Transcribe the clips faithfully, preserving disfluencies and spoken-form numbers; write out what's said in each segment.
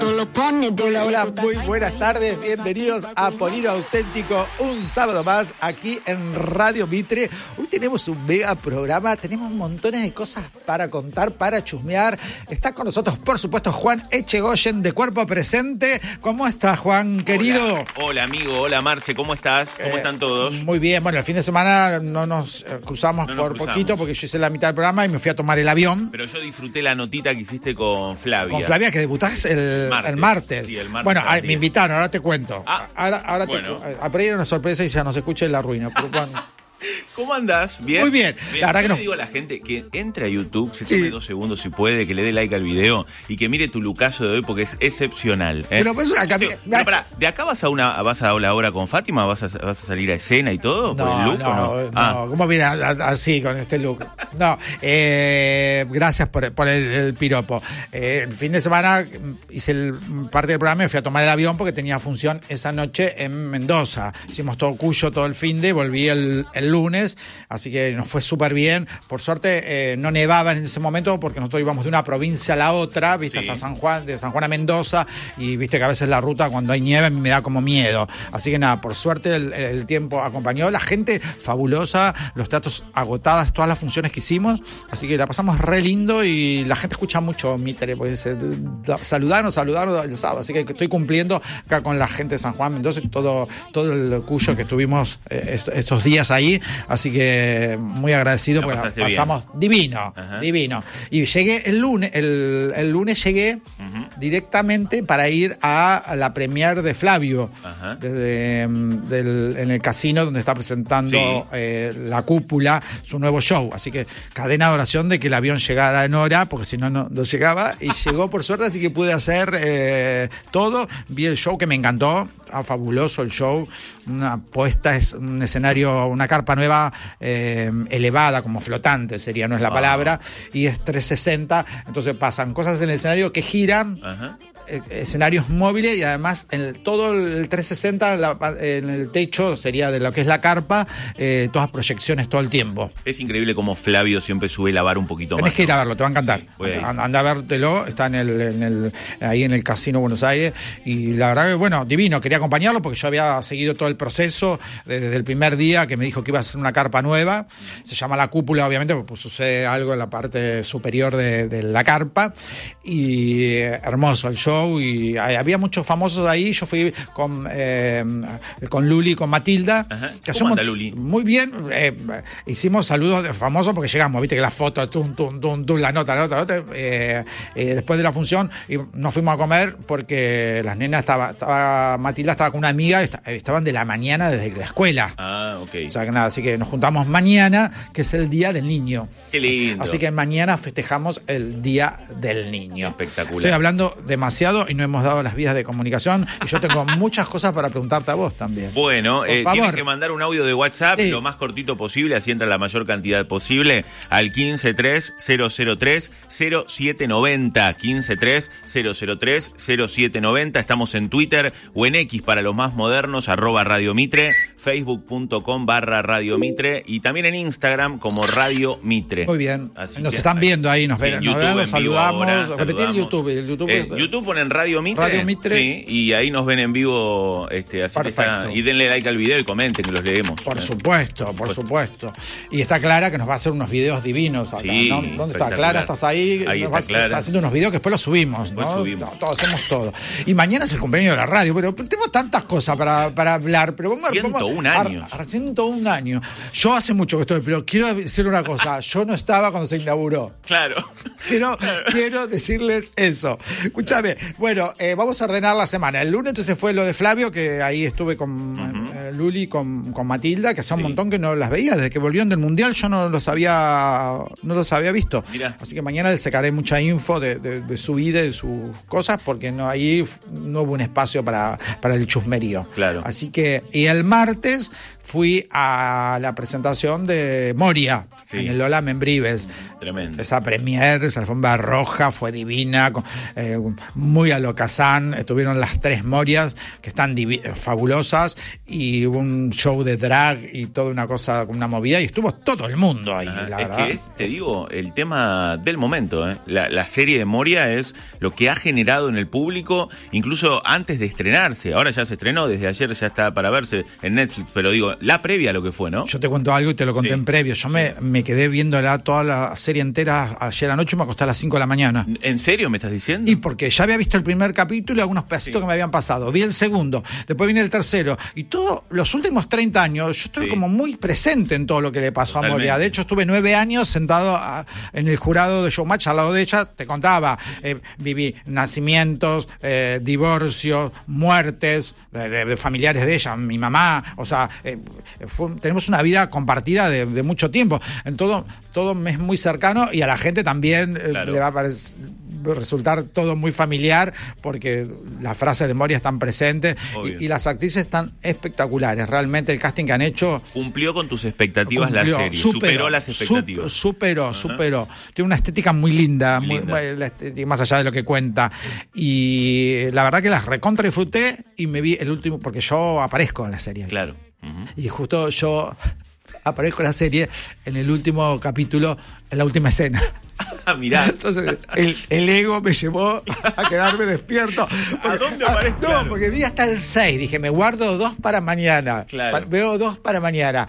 Hola, hola, muy buenas tardes, bienvenidos a Polino Auténtico, un sábado más aquí en Radio Mitre. Hoy tenemos un mega programa, tenemos montones de cosas para contar, para chusmear. Está con nosotros, por supuesto, Juan Echegoyen, de Cuerpo Presente. ¿Cómo estás, Juan, querido? Hola, hola amigo, hola Marce, ¿cómo estás? ¿Cómo eh, están todos? Muy bien, bueno, el fin de semana no nos cruzamos no nos por cruzamos. poquito, porque yo hice la mitad del programa y me fui a tomar el avión. Pero yo disfruté la notita que hiciste con Flavia. Con Flavia, que debutás el martes. El martes. Sí, el martes bueno, a, me invitaron, ahora te cuento. Ah, ahora ahora bueno. te, a, a por ahí era una sorpresa y ya no se escucha en la ruina. Pero bueno. ¿Cómo andás? ¿Bien? Muy bien. bien. La verdad Yo que le no... digo a la gente que entre a YouTube, se tome sí. dos segundos si puede, que le dé like al video y que mire tu lucaso de hoy porque es excepcional. ¿eh? Pero pues una pero, pero pará, ¿de acá vas a una vas a la hora con Fátima? ¿Vas a, vas a salir a escena y todo? No, ¿por el look, no, o no? no. Ah. ¿Cómo viene así con este look? No, eh, gracias por, por el, el piropo. Eh, el fin de semana hice el, parte del programa y fui a tomar el avión porque tenía función esa noche en Mendoza. Hicimos todo Cuyo todo el fin de, volví el, el lunes. Así que nos fue súper bien. Por suerte eh, no nevaba en ese momento porque nosotros íbamos de una provincia a la otra, viste, sí. hasta San Juan, de San Juan a Mendoza, y viste que a veces la ruta cuando hay nieve me da como miedo. Así que nada, por suerte el, el tiempo acompañó. La gente fabulosa, los teatros agotadas, todas las funciones que hicimos. Así que la pasamos re lindo y la gente escucha mucho Mitre, porque dice, saludanos, saludanos el sábado. Así que estoy cumpliendo acá con la gente de San Juan, Mendoza y todo, todo el Cuyo que estuvimos eh, estos días ahí. Así que muy agradecido porque la pasamos bien. divino, Ajá. divino. Y llegué el lunes, el, el lunes llegué uh-huh. directamente para ir a la premiere de Flavio, desde, del, en el casino donde está presentando sí. eh, La Cúpula, su nuevo show. Así que cadena de oración de que el avión llegara en hora, porque si no, no, no llegaba. Y llegó por suerte, así que pude hacer eh, todo. Vi el show que me encantó. Ah, fabuloso el show, una puesta, es un escenario, una carpa nueva eh, elevada, como flotante sería, no es la wow. palabra, y es trescientos sesenta, entonces pasan cosas en el escenario que giran, Ajá. eh, escenarios móviles y además en el, todo el trescientos sesenta la, en el techo sería de lo que es la carpa, eh, todas proyecciones todo el tiempo. Es increíble cómo Flavio siempre sube la vara un poquito Tenés más. Tenés que ir a verlo, te va a encantar. Sí, Anda a vértelo, está en el, en el, ahí en el Casino Buenos Aires y la verdad que bueno, divino, quería acompañarlo porque yo había seguido todo el proceso desde el primer día que me dijo que iba a ser una carpa nueva. Se llama La Cúpula, obviamente, porque pues sucede algo en la parte superior de, de la carpa. Y eh, hermoso el show. Y eh, había muchos famosos ahí. Yo fui con, eh, con Luli, con Matilda. Ajá. Que ¿Cómo anda Luli? Muy bien. Eh, hicimos saludos de famosos porque llegamos, viste que la foto, tum, tum, tum, tum, la nota, la nota, la nota. Eh, eh, después de la función y nos fuimos a comer porque las nenas estaba, estaba Matilda estaba con una amiga, estaban de la mañana desde la escuela. Ah, ok. O sea que nada, así que nos juntamos mañana, que es el Día del Niño. Qué lindo. Así que mañana festejamos el Día del Niño. Espectacular. Estoy hablando demasiado y no hemos dado las vías de comunicación y yo tengo muchas cosas para preguntarte a vos también. Bueno, eh, tienes que mandar un audio de WhatsApp sí. lo más cortito posible, así entra la mayor cantidad posible, al quince tres cero cero tres cero siete noventa. quince tres cero cero tres cero siete noventa. Estamos en Twitter o en X para los más modernos, arroba Radio Mitre, facebook.com barra Radio Mitre y también en Instagram como Radio Mitre. Muy bien. Así nos están viendo ahí, nos ven, sí, nos, ven, nos saludamos. Ahora, Repetir el YouTube. El YouTube, eh, YouTube ponen Radio Mitre. Radio Mitre. Sí, y ahí nos ven en vivo. Este, así está, y denle like al video y comenten que los leemos. Por ¿eh? supuesto, por supuesto. Y está Clara que nos va a hacer unos videos divinos acá, sí, ¿no? ¿Dónde está Clara? ¿Estás ahí? Ahí nos está vas, Clara. Está haciendo unos videos que después los subimos, después ¿no? subimos. No, todo, hacemos todo. Y mañana es el cumpleaños de la radio, pero tengo tantas cosas para, para hablar. Pero vamos, ciento un vamos, años. A, a ciento un años. Yo hace mucho que estoy, pero quiero decir una cosa. Yo no estaba cuando se inauguró. Claro. Quiero, quiero decirles eso. Escúchame. Bueno, eh, vamos a ordenar la semana. El lunes entonces fue lo de Flavio, que ahí estuve con uh-huh. eh, Luli, con, con Matilda, que hace un sí. montón que no las veía. Desde que volvieron del Mundial yo no los había, no los había visto. Mirá. Así que mañana les sacaré mucha info de, de, de su vida y de sus cosas, porque no ahí no hubo un espacio para, para el chusmerío. Claro. Así que, y el martes fui a la presentación de Moria, sí. en el Lola Membrives. Tremendo. Esa premier, esa alfombra roja, fue divina, con, eh, muy a lo Kazán. Estuvieron las tres Morias, que están divi- fabulosas, y hubo un show de drag y toda una cosa, una movida, y estuvo todo el mundo ahí, Ajá, la es verdad. que es, te digo, el tema del momento, ¿eh? La, la serie de Moria es lo que ha generado en el público, incluso antes de estrenarse. Ahora ya se estrenó, desde ayer ya está para verse en Netflix, pero digo, la previa a lo que fue, ¿no? Yo te cuento algo y te lo conté Sí. en previo. Yo me, me quedé viéndola toda la serie entera ayer anoche y me acosté a las cinco de la mañana. ¿En serio me estás diciendo? Y porque ya había visto el primer capítulo y algunos pedacitos Sí. que me habían pasado. Vi el segundo, después viene el tercero. Y todos los últimos treinta años, yo estoy Sí. como muy presente en todo lo que le pasó Totalmente. a Moria. De hecho, estuve nueve años sentado a, en el jurado de Showmatch al lado de ella. Te contaba, eh, viví nacimientos, eh, divorcios, muertes de, de- de familiares de ella, mi mamá. O sea, eh, fue- tenemos una vida compartida de, de mucho tiempo. En todo, todo me es muy cercano y a la gente también eh, Claro. le va a parecer resultar todo muy familiar porque las frases de Moria están presentes y, y las actrices están espectaculares. Realmente el casting que han hecho Cumplió con tus expectativas cumplió, la serie, superó, superó las expectativas. Su, superó, superó. Tiene una estética muy linda, muy, Linda. muy- la estética, más allá de lo que cuenta. Y la verdad que las recontra disfruté y me vi el último, porque yo aparezco en la serie. Claro. Ujú. Y justo yo aparezco en la serie en el último capítulo, en la última escena. Ah, mirá. Entonces el, el ego me llevó a quedarme despierto. ¿A dónde aparezco? No, Claro. porque vi hasta el seis. Dije, me guardo dos para mañana. Claro. Pa- veo dos para mañana.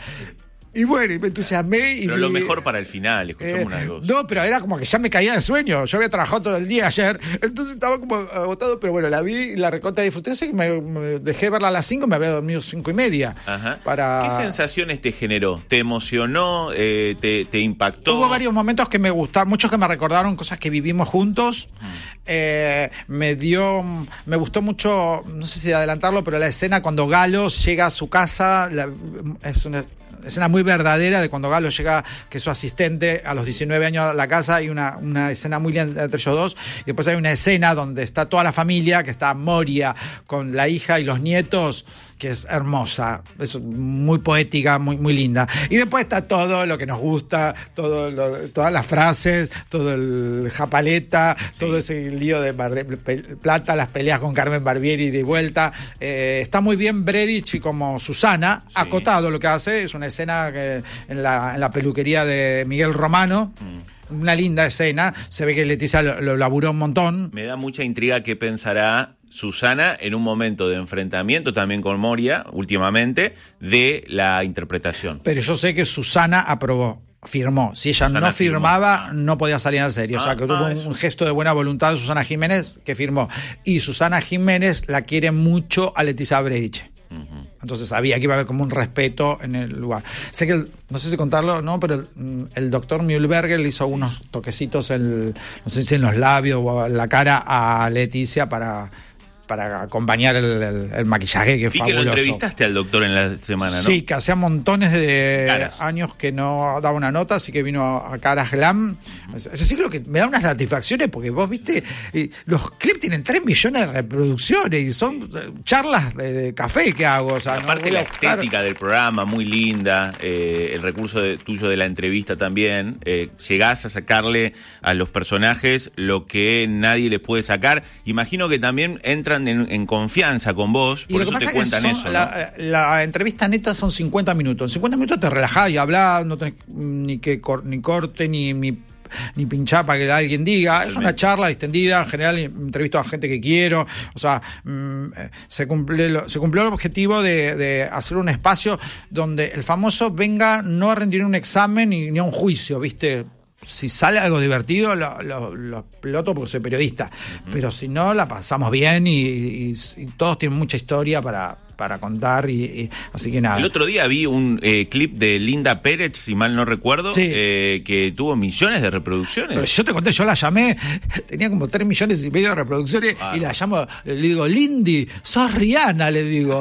Y bueno, y me entusiasmé. Y Pero vi- lo mejor para el final, escuchame eh, una cosa. no, pero era como que ya me caía de sueño. Yo había trabajado todo el día ayer, entonces estaba como agotado, pero bueno, la vi y la recontra disfruté. Así que me, me dejé verla a las cinco, me había dormido cinco y media. Ajá. Para... ¿Qué sensaciones te generó? ¿Te emocionó? Eh, te, ¿Te impactó? Hubo varios momentos que me gustaron, muchos que me recordaron cosas que vivimos juntos. Mm. Eh, me dio, me gustó mucho, no sé si adelantarlo, pero la escena cuando Galo llega a su casa, la, es una escena muy verdadera de cuando Galo llega, que es su asistente, a los diecinueve años a la casa. Hay una, una escena muy linda entre ellos dos. Y después hay una escena donde está toda la familia, que está Moria con la hija y los nietos, que es hermosa, es muy poética, muy, muy linda. Y después está todo lo que nos gusta, todo lo, todas las frases, todo el japaleta, sí. Todo ese lío de Bar- Plata, las peleas con Carmen Barbieri de vuelta. Eh, está muy bien Bredich y como Susana, sí. Acotado lo que hace, es una escena que en la, en la peluquería de Miguel Romano. Mm. Una linda escena, se ve que Leticia lo, lo laburó un montón. Me da mucha intriga qué pensará Susana en un momento de enfrentamiento también con Moria, últimamente, de la interpretación. Pero yo sé que Susana aprobó, firmó. Si ella Susana no firmaba, firmó. no podía salir en serie. Ah, o sea, que ah, tuvo un, un gesto de buena voluntad de Susana Jiménez que firmó. Y Susana Jiménez la quiere mucho a Leticia Bredich. Uh-huh. Entonces sabía que iba a haber como un respeto en el lugar. Sé que, el, no sé si contarlo, no, pero el, el doctor Mühlberger le hizo unos toquecitos, el, no sé si en los labios o en la cara a Leticia para... para acompañar el, el, el maquillaje, que es y fabuloso. Y que lo entrevistaste al doctor en la semana, ¿no? Sí, que hacía montones de Caras. años que no daba una nota, así que vino a Caras Glam. Es decir, lo que me da unas satisfacciones, porque vos viste, los clips tienen tres millones de reproducciones y son charlas de, de café que hago. O sea, aparte no la buscar... estética del programa, muy linda, eh, el recurso de, tuyo de la entrevista también, eh, llegás a sacarle a los personajes lo que nadie les puede sacar. Imagino que también entran En, en confianza con vos, por eso te cuentan eso, ¿no? La, la entrevista neta son cincuenta minutos. En cincuenta minutos te relajás y hablás, no tenés ni que cor, ni corte, ni, ni, ni pinchar para que alguien diga. Realmente. Es una charla distendida, en general entrevisto a gente que quiero. O sea, mmm, se, cumple, se cumplió el objetivo de, de hacer un espacio donde el famoso venga no a rendir un examen ni, ni a un juicio, ¿viste? Si sale algo divertido, lo, lo, lo exploto porque soy periodista. Uh-huh. Pero si no, la pasamos bien y, y, y todos tienen mucha historia para, para contar. Y, y así que nada. El otro día vi un eh, clip de Linda Pérez, si mal no recuerdo, sí. eh, que tuvo millones de reproducciones. Pero yo te conté, yo la llamé, tenía como tres millones y medio de reproducciones. Ah. Y la llamo, le digo, Lindy, sos Rihanna, le digo.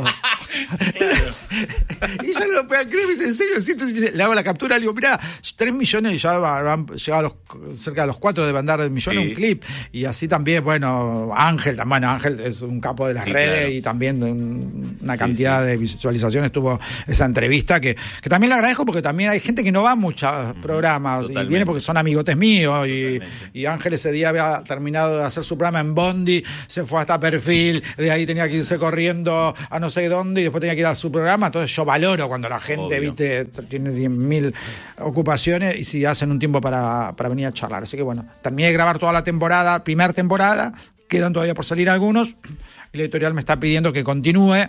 Y ya no lo puedo creer, me dice, ¿en serio? Entonces, le hago la captura, le digo, mirá, tres millones, y ya van llegado a los, cerca de los cuatro de bandar de millones sí. un clip. Y así también, bueno, Ángel, bueno, Ángel es un capo de las sí, redes claro. y también de un, una cantidad sí, sí. de visualizaciones tuvo esa entrevista que, que también le agradezco porque también hay gente que no va a muchos uh-huh. programas Totalmente. y viene porque son amigotes míos y, y Ángel ese día había terminado de hacer su programa en Bondi, se fue hasta Perfil, de ahí tenía que irse corriendo a no sé dónde y después tenía que ir a su programa. Entonces yo valoro cuando la gente, Obvio. viste, tiene diez mil ocupaciones y si hacen un tiempo para, para venir a charlar. Así que bueno, terminé de grabar toda la temporada, primera temporada, quedan todavía por salir algunos y la editorial me está pidiendo que continúe.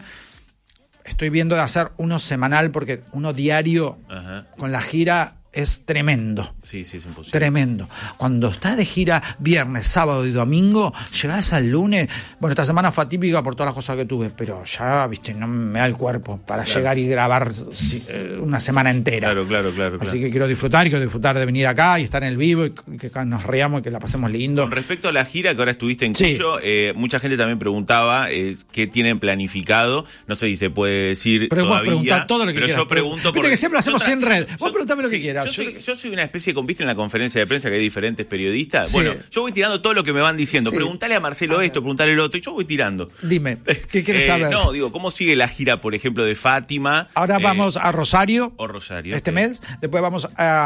Estoy viendo de hacer uno semanal porque uno diario Ajá. con la gira es tremendo. Sí, sí, es imposible. Tremendo. Cuando estás de gira viernes, sábado y domingo, llegás al lunes. Bueno, esta semana fue atípica por todas las cosas que tuve, pero ya, viste, no me da el cuerpo para claro. llegar y grabar una semana entera. Claro, claro, claro. Así claro. que quiero disfrutar, quiero disfrutar de venir acá y estar en el vivo y que nos riamos y que la pasemos lindo. Con respecto a la gira que ahora estuviste en sí. Cuyo, eh, mucha gente también preguntaba eh, qué tienen planificado. No sé si se puede decir pero todavía. Vos preguntás todo lo que pero quieras. Yo pregunto Viste por... que siempre lo hacemos yo, en red. Vos yo, preguntame lo sí, que quieras. Yo yo... soy, yo soy una especie, como viste en la conferencia de prensa que hay diferentes periodistas. Sí. Bueno, yo voy tirando todo lo que me van diciendo. Sí. Preguntale a Marcelo ah, esto, preguntale lo otro, y yo voy tirando. Dime, ¿qué quieres eh, saber? No, digo, ¿cómo sigue la gira, por ejemplo, de Fátima? Ahora eh, vamos a Rosario. O Rosario. Este okay. mes. Después vamos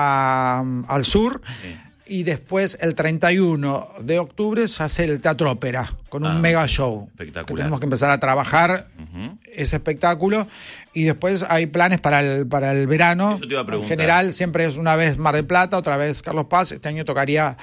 a, al sur. Sí. Y después, el treinta y uno de octubre, se hace el Teatro Ópera, con un ah, mega show. Espectacular. Que tenemos que empezar a trabajar uh-huh. ese espectáculo. Y después hay planes para el, para el verano. Eso te iba a preguntar. En general, siempre es una vez Mar del Plata, otra vez Carlos Paz. Este año tocaría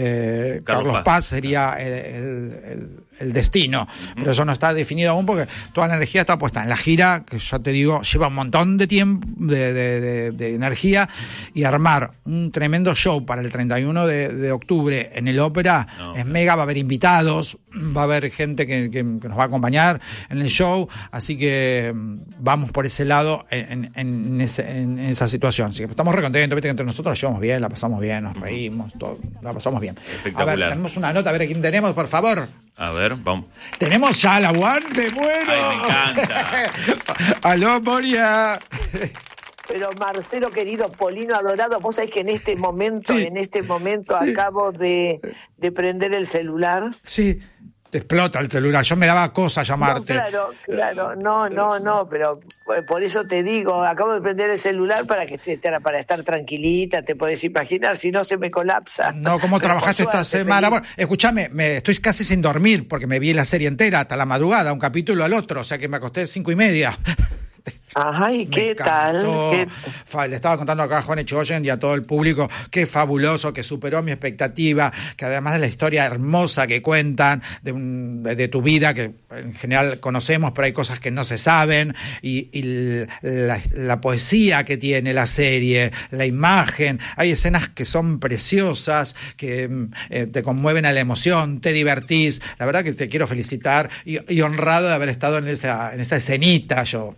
eh, Carlos, Carlos Paz. Paz, sería el, el, el, el destino. Uh-huh. Pero eso no está definido aún porque toda la energía está puesta en la gira, que ya te digo, lleva un montón de tiempo, de, de, de, de energía. Y armar un tremendo show para el treinta y uno de, de octubre en el Ópera no, es mega. Va a haber invitados, va a haber gente que, que, que nos va a acompañar en el show. Así que vamos por ese lado en, en, ese, en esa situación. Así que estamos re contentos, viste que entre nosotros la llevamos bien, la pasamos bien, nos reímos, todo, la pasamos bien. Espectacular. A ver, tenemos una nota, a ver a quién tenemos, por favor. A ver, vamos. Tenemos ya la One, me muero. Ay, me encanta. Aló, Moria. Pero Marcelo querido, Polino adorado, vos sabés que en este momento, sí. en este momento sí. acabo de, de prender el celular. Sí. Te explota el celular, yo me daba cosa llamarte. No, claro, claro, no, no, no, pero por eso te digo, acabo de prender el celular para que para estar tranquilita, te podés imaginar, si no se me colapsa. No, ¿cómo pero trabajaste esta semana? Bueno, escúchame, me estoy casi sin dormir porque me vi la serie entera hasta la madrugada, un capítulo al otro, o sea que me acosté cinco y media. Ajá, ¿y qué tal? ¿Qué... Le estaba contando acá a Juan Echegoyen y a todo el público qué fabuloso, que superó mi expectativa, que además de la historia hermosa que cuentan de, un, de, de tu vida, que en general conocemos, pero hay cosas que no se saben, y, y la, la poesía que tiene la serie, la imagen, hay escenas que son preciosas, que eh, te conmueven a la emoción, te divertís, la verdad que te quiero felicitar y, y honrado de haber estado en esa, en esa escenita yo.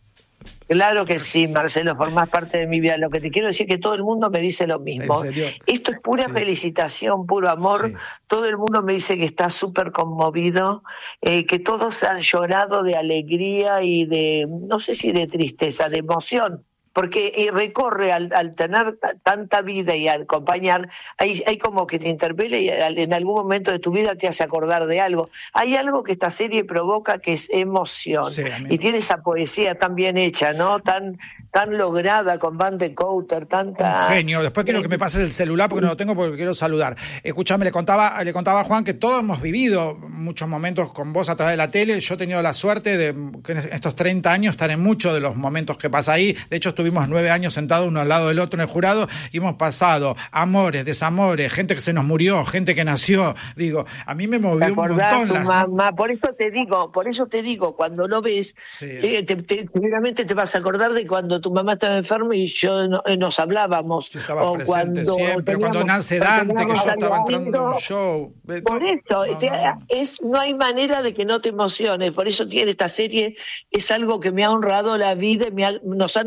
Claro que sí, Marcelo, formás parte de mi vida. Lo que te quiero decir es que todo el mundo me dice lo mismo. Esto es pura sí. felicitación, puro amor. Sí. Todo el mundo me dice que está súper conmovido, eh, que todos han llorado de alegría y de, no sé si de tristeza, de emoción. Porque recorre al, al tener tanta vida y al acompañar, hay, hay como que te interpela y en algún momento de tu vida te hace acordar de algo. Hay algo que esta serie provoca que es emoción. Sí, y tiene esa poesía tan bien hecha, ¿no? Tan tan lograda con Van de Couter, tanta... Un genio. Después quiero que me pases el celular porque no lo tengo porque quiero saludar. Escúchame, le contaba, le contaba a Juan que todos hemos vivido muchos momentos con vos a través de la tele. Yo he tenido la suerte de que en estos treinta años estar en muchos de los momentos que pasa ahí. De hecho, estuvimos nueve años sentados uno al lado del otro en el jurado y hemos pasado amores, desamores, gente que se nos murió, gente que nació. Digo, a mí me movió un montón. Tu las... mamá, por eso te digo, por eso te digo, cuando lo ves, sí. eh, te, te, seguramente te vas a acordar de cuando tu mamá estaba enferma y yo no, eh, nos hablábamos. Yo estaba o presente cuando siempre, teníamos, cuando nace Dante, que yo estaba entrando en un show. Por eso, no, te, no. Es, no hay manera de que no te emociones, por eso tiene esta serie, es algo que me ha honrado la vida, me ha, nos han agasajado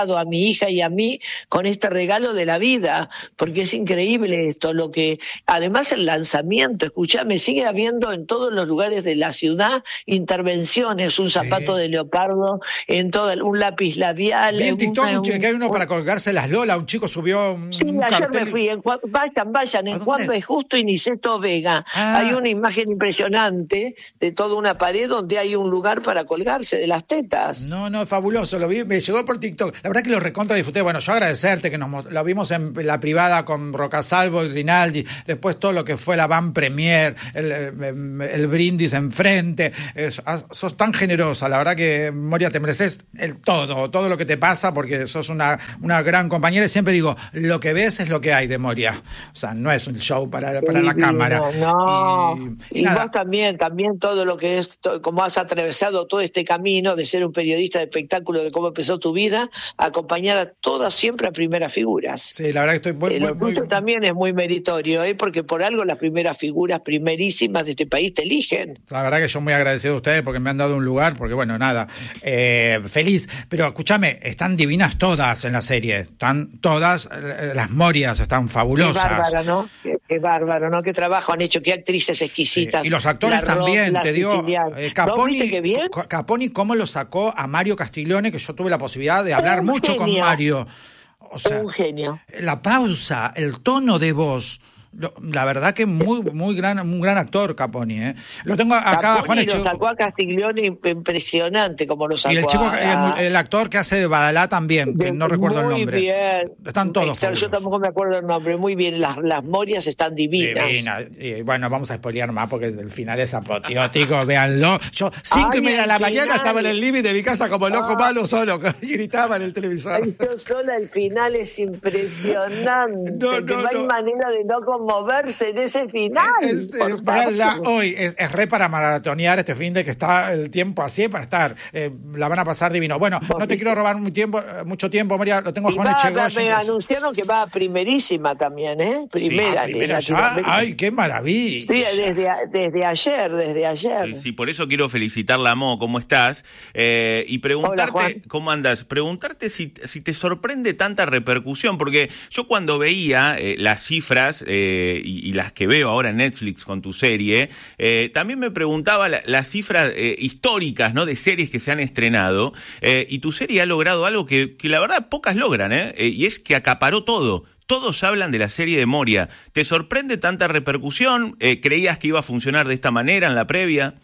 honrado a mi hija y a mí con este regalo de la vida, porque es increíble esto, lo que, además el lanzamiento, escuchame, sigue habiendo en todos los lugares de la ciudad intervenciones, un sí. zapato de leopardo, en todo, un lápiz labial. En TikTok, un, un, que hay uno un, para colgarse las lolas, un chico subió un, sí, un ayer cartel. me fui, en, vayan, vayan, en cuanto es justo y Niceto Vega. Ah. Hay una imagen impresionante de toda una pared donde hay un lugar para colgarse de las tetas. No, no, fabuloso, lo vi, me llegó por TikTok. La verdad que lo recontra disfruté. Bueno, yo agradecerte que nos lo vimos en la privada con Rocasalvo y Rinaldi, después todo lo que fue la van premier, el, el, el brindis enfrente. Es, sos tan generosa, la verdad que, Moria, te mereces el todo, todo lo que te pasa, porque sos una, una gran compañera. Y siempre digo, lo que ves es lo que hay de Moria. O sea, no es un show para, para la cámara. No, y, y, y vos también, también todo lo que es, todo, como has atravesado todo este camino de ser un periodista de espectáculo, de cómo empezó tu vida, acompañar a todas siempre a primeras figuras. Sí, la verdad que estoy muy... Eh, muy, lo tuyo muy... también es muy meritorio, ¿eh? Porque por algo las primeras figuras primerísimas de este país te eligen. La verdad que yo muy agradecido a ustedes porque me han dado un lugar, porque bueno, nada, eh, feliz. Pero escúchame, están divinas todas en la serie, están todas, las Morias están fabulosas. Qué bárbaro, ¿no? Qué, qué bárbaro, ¿no? Qué trabajo han hecho, qué actrices exquisitas. Sí. Y los actores la también, rock, te digo, eh, Caponi, ¿No, bien? Caponi cómo lo sacó a Mario Castiglione, que yo tuve la posibilidad de hablar un mucho genio. con Mario. O sea, un genio. La pausa, el tono de voz. La verdad que muy muy gran un gran actor Caponi, ¿eh? Lo tengo acá, Caponi Juan lo Echeverría. sacó a Castiglione impresionante como lo sacó. Y el chico, a... el, el actor que hace de Badalá también, que de, no recuerdo el nombre. Muy bien. Están todos Pero yo tampoco me acuerdo el nombre. Muy bien, las, las Morias están divinas. Divina. Y bueno, vamos a spoilear más porque el final es apoteótico, véanlo. Yo, cinco Ay, y media de la mañana final. Estaba en el living de mi casa como loco ah. malo solo, y gritaba en el televisor. Ay, yo sola, el final es impresionante. No, no, que no, no hay manera de no conmoverse en ese final. Este, veanla hoy, es, es re para maratonear este fin de que está el tiempo así para estar. Eh, la van a pasar divino. Bueno, no te quiero robar muy tiempo, mucho tiempo, Moria, lo tengo a Juan Echegoyen. Me anunciaron que va primerísima también, ¿eh? Primera. Sí, primera ya. Ay, qué maravilla. Sí, desde, desde ayer, desde ayer. Sí, sí, por eso quiero felicitarla, Mo, ¿cómo estás? Eh, y preguntarte, Hola, ¿cómo andas? Preguntarte si, si te sorprende tanta repercusión, porque yo cuando veía eh, las cifras eh, y, y las que veo ahora en Netflix con tu serie, eh, también me preguntaba la, las cifras eh, históricas, ¿no? De series que se han estrenado, eh, y tu serie ha logrado algo que, que la verdad pocas logran, ¿eh? Eh, y es que acaparó todo. Todos hablan de la serie de Moria. ¿Te sorprende tanta repercusión? Eh, ¿Creías que iba a funcionar de esta manera en la previa?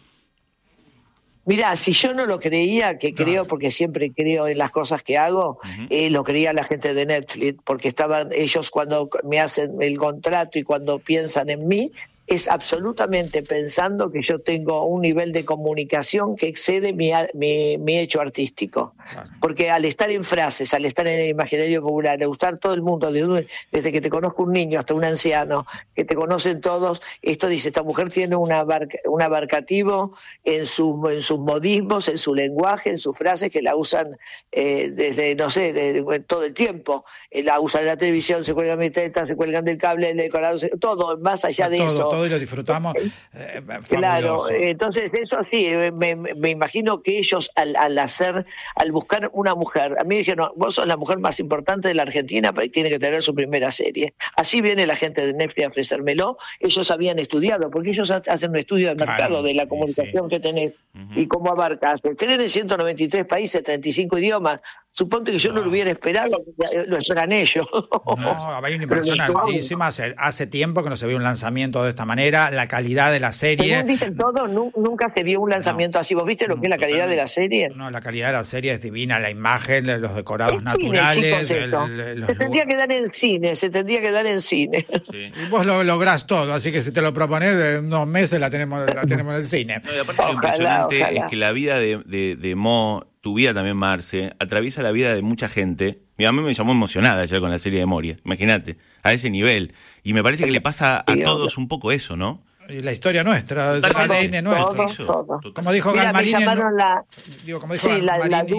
Mirá, si yo no lo creía, que creo porque siempre creo en las cosas que hago, uh-huh. eh, lo creía la gente de Netflix, porque estaban ellos cuando me hacen el contrato y cuando piensan en mí, es absolutamente pensando que yo tengo un nivel de comunicación que excede mi, mi, mi hecho artístico. Porque al estar en frases, al estar en el imaginario popular, al gustar todo el mundo, desde, desde que te conozco un niño hasta un anciano, que te conocen todos, esto dice, esta mujer tiene una abarca, un abarcativo en, su, en sus modismos, en su lenguaje, en sus frases, que la usan eh, desde, no sé, de, de, todo el tiempo. Eh, la usan en la televisión, se cuelgan mis tetas, se cuelgan del cable, el decorado, todo, más allá de todo, eso. Todo y lo disfrutamos. Eh, claro, entonces eso sí, me, me imagino que ellos al, al hacer, al buscar una mujer, a mí dijeron, vos sos la mujer más importante de la Argentina, pero tiene que tener su primera serie. Así viene la gente de Netflix a ofrecérmelo, ellos habían estudiado, porque ellos hacen un estudio de mercado claro, de la comunicación sí. que tenés uh-huh. y cómo abarcas. Tienen en ciento noventa y tres países, treinta y cinco idiomas. Suponte que yo no, no lo hubiera esperado, lo esperan ellos. No, hay una inversión altísima. Hace, hace tiempo que no se ve un lanzamiento de esta manera. La calidad de la serie. Según dicen todo, nu- nunca se vio un lanzamiento no, así. ¿Vos viste lo que es la calidad de la serie? No, la calidad de la serie es divina. La imagen, los decorados el naturales. Cine, chicos, el, el, se tendría que dar en cine, se tendría que dar en cine. Sí. Y vos lo lográs todo, así que si te lo propones, en unos meses la tenemos, la tenemos en el cine. No, y aparte ojalá, lo impresionante ojalá. es que la vida de, de, de Mo, tu vida también, Marce, atraviesa la vida de mucha gente. Mi mamá me llamó emocionada ayer con la serie de Moria, imagínate, a ese nivel. Y me parece que le pasa a todos un poco eso, ¿no? Y la historia nuestra, el A D N nuestro. Todo, todo. Como dijo Mira, Galmarini, me llamaron la... Digo, como dijo sí, Galmarini, la, la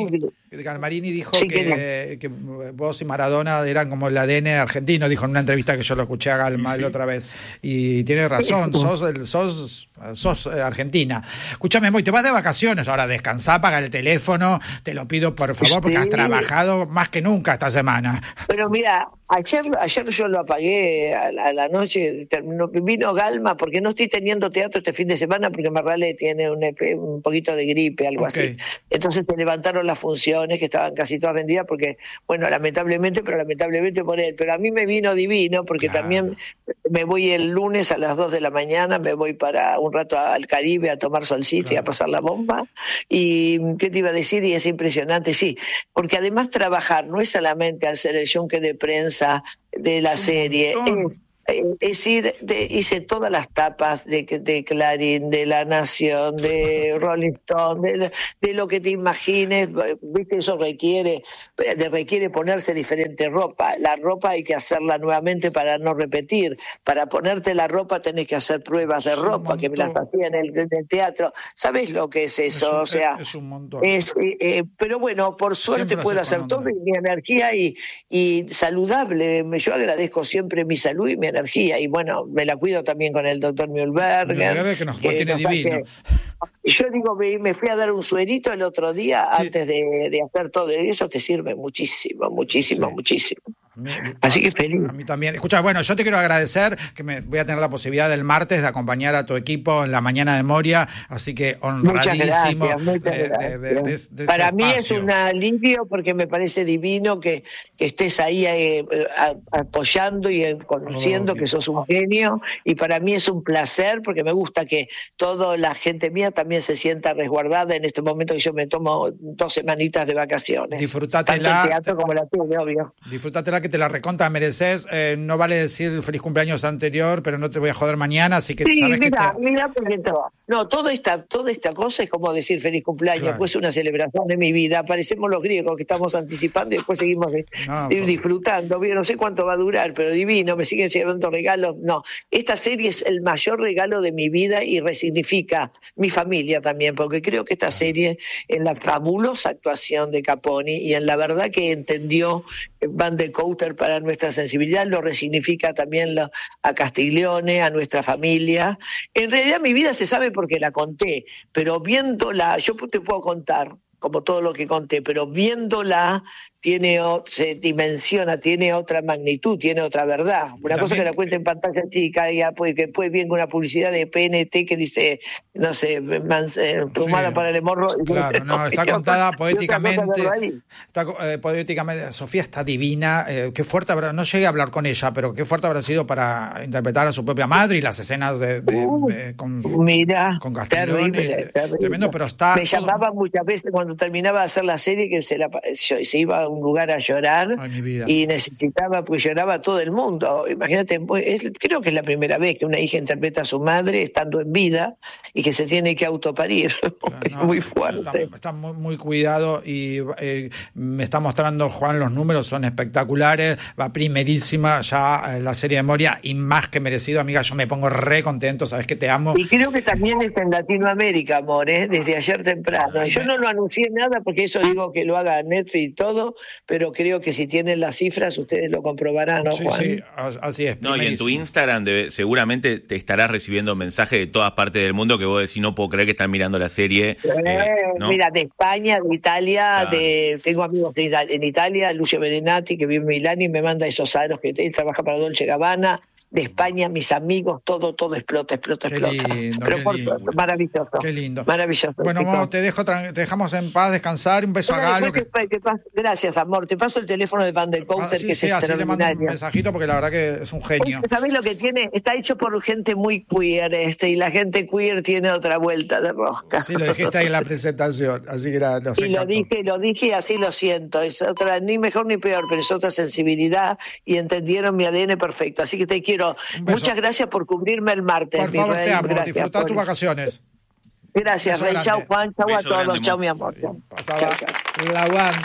Galmarini dijo sí, que, que vos y Maradona eran como el A D N argentino, dijo en una entrevista que yo lo escuché a Galma sí. la otra vez. Y tiene razón, sos, el, sos, sos argentina. Escúchame, Moy, te vas de vacaciones, ahora descansá, paga el teléfono, te lo pido por favor, porque sí. has trabajado más que nunca esta semana. Pero mira, ayer ayer yo lo apagué a la, a la noche, terminó, vino Galma, porque no estoy teniendo teatro este fin de semana, porque Marrale tiene un, un poquito de gripe, algo okay. así. Entonces se levantaron las funciones, que estaban casi todas vendidas, porque, bueno, lamentablemente, pero lamentablemente por él. Pero a mí me vino divino, porque claro. también me voy el lunes a las dos de la mañana, me voy para un rato al Caribe a tomar solcito claro. y a pasar la bomba. Y, ¿qué te iba a decir? Y es impresionante, sí, porque además trabajar no es solamente hacer el yunque de prensa de la sí, serie, es... Es decir, de, hice todas las tapas de, de Clarín, de La Nación, de Rolling Stone, de, de lo que te imagines, viste, eso requiere, de, requiere ponerse diferente ropa. La ropa hay que hacerla nuevamente para no repetir. Para ponerte la ropa tenés que hacer pruebas de ropa, que me las hacía en el, en el teatro. ¿Sabés lo que es eso? Es un, o sea, es un montón. Es, eh, pero bueno, por suerte puedo hacer todo y mi energía y, y saludable. Yo agradezco siempre mi salud y mi energía. Y bueno, me la cuido también con el doctor Mühlberger. Que nos tiene divino. Que, yo digo, me, me fui a dar un suerito el otro día sí. antes de, de hacer todo eso, te sirve muchísimo, muchísimo, sí. muchísimo. Mí, Así que feliz. A mí también. Escucha, bueno, yo te quiero agradecer que me voy a tener la posibilidad el martes de acompañar a tu equipo en la mañana de Moria, así que honradísimo. Muchas gracias, muchas de, gracias. De, de, de, de Para mí espacio. es un alivio porque me parece divino que, que estés ahí eh, a, apoyando y eh, conociendo oh, que sos un genio, y para mí es un placer porque me gusta que toda la gente mía también se sienta resguardada en este momento que yo me tomo dos semanitas de vacaciones. Disfrutátela. Teatro como la tuve, obvio. Disfrutátela, que te la recontra mereces. Eh, no vale decir feliz cumpleaños anterior, pero no te voy a joder mañana, así que sí, sabes mira, que te... mira, porque todo. No, toda esta, toda esta cosa es como decir feliz cumpleaños, claro. pues una celebración de mi vida. Parecemos los griegos que estamos anticipando y después seguimos de, no, de, disfrutando. No sé cuánto va a durar, pero divino, me siguen llevando regalos. No, esta serie es el mayor regalo de mi vida y resignifica mi familia también, porque creo que esta serie, en la fabulosa actuación de Caponi y en la verdad que entendió Van de Kouter para nuestra sensibilidad, lo resignifica también lo, a Castiglione, a nuestra familia. En realidad mi vida se sabe porque la conté, pero viéndola, yo te puedo contar como todo lo que conté, pero viéndola tiene, se dimensiona, tiene otra magnitud, tiene otra verdad. Una también, cosa que la cuenta en pantalla chica y ya puede, que después viene una publicidad de P N T que dice, no sé, mans, eh, plumada sí, para el hemorro. Claro, no, está contada poéticamente. Está eh, poéticamente. Sofía está divina. Eh, qué fuerte habrá, no llegué a hablar con ella, pero qué fuerte habrá sido para interpretar a su propia madre y las escenas de, de, uh, de con, mira, con Castiglione. Terrible, terrible. Tremendo, pero está. Me todo... llamaban muchas veces cuando terminaba de hacer la serie que se, la, se iba a un lugar a llorar. Ay, y necesitaba, pues lloraba todo el mundo. Imagínate, es, creo que es la primera vez que una hija interpreta a su madre estando en vida y que se tiene que autoparir. Claro, es no, muy fuerte. Está, está muy, muy cuidado y eh, me está mostrando Juan, los números son espectaculares, va primerísima ya la serie de Moria y más que merecido, amiga, yo me pongo re contento, sabes que te amo. Y creo que también es en Latinoamérica, amor, ¿eh? Desde ayer temprano. Ay, yo me... no lo anuncié nada porque eso digo que lo haga Netflix y todo, pero creo que si tienen las cifras ustedes lo comprobarán, ¿no, sí, Juan? Sí, así es. No, y en tu Instagram debe, seguramente te estarás recibiendo mensajes de todas partes del mundo que vos decís, no puedo creer que están mirando la serie. Eh, eh, ¿no? Mira, de España, de Italia, claro. de tengo amigos en Italia, Lucio Berenati, que vive en Milán y me manda esos aros que él trabaja para Dolce Gabbana. De España, mis amigos, todo, todo explota, explota, qué explota. Lindo, Pero qué por lindo. Maravilloso. Qué lindo. Maravilloso. Bueno, Mo, te dejo, te dejamos en paz, descansar, un beso a Galo. Que... Que, que pas... Gracias, amor. Te paso el teléfono de Van der Kouter, ah, sí, que sí, es así extraordinario. Le mando un mensajito porque la verdad que es un genio. ¿Sabés lo que tiene? Está hecho por gente muy queer, este, y la gente queer tiene otra vuelta de rosca. Sí, lo dijiste ahí en la presentación, así que era, nos y lo dije, lo dije y así lo siento. Es otra, ni mejor ni peor, pero es otra sensibilidad y entendieron mi A D N perfecto. Así que te quiero. Muchas gracias por cubrir el martes. Por favor, rey, te amo. Disfruta tus vacaciones. Gracias, Rey. Chao, Juan. Chao a todos. Chao, mi amor. Pasaba la Juan.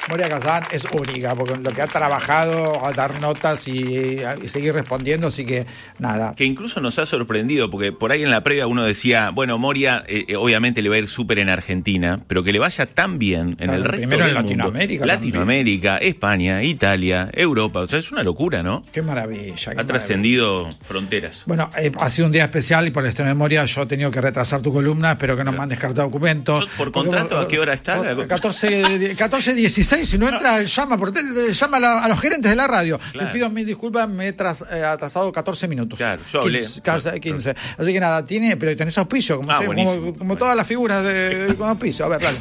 Moria Kazan es única, porque lo que ha trabajado a dar notas y, y seguir respondiendo, así que nada. Que incluso nos ha sorprendido, porque por ahí en la previa uno decía, bueno, Moria eh, obviamente le va a ir súper en Argentina, pero que le vaya tan bien en claro, el resto primero del en Latinoamérica mundo. Latinoamérica, también. España, Italia, Europa, o sea, es una locura, ¿no? Qué maravilla. Qué ha trascendido fronteras. Bueno, eh, ha sido un día especial y por el estreno de Moria yo he tenido que retrasar tu columna, espero que no me han descartado documentos. Yo, por contrato, porque, ¿a qué hora está? catorce dieciséis, si no entra, llama por tel, llama a, la, a los gerentes de la radio. Claro. Te pido mil disculpas, me he tras, eh, atrasado catorce minutos. Claro, yo hablé. quince, quince. Así que nada, tiene, pero tenés auspicio, como, ah, sé, como, como todas las figuras de, de, con auspicio. A ver, dale.